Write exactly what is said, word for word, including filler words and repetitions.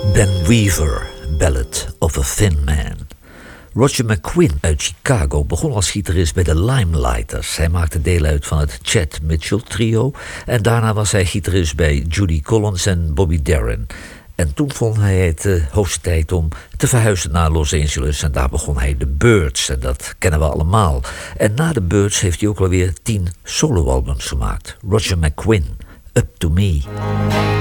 Ben Weaver, Ballad of a Thin Man. Roger McGuinn uit Chicago begon als gitarist bij de Limelighters. Hij maakte deel uit van het Chet Mitchell trio en daarna was hij gitarist bij Judy Collins en Bobby Darin. En toen vond hij het de hoogste tijd om te verhuizen naar Los Angeles en daar begon hij de Byrds en dat kennen we allemaal. En na de Byrds heeft hij ook alweer tien soloalbums gemaakt. Roger McGuinn, Up to Me.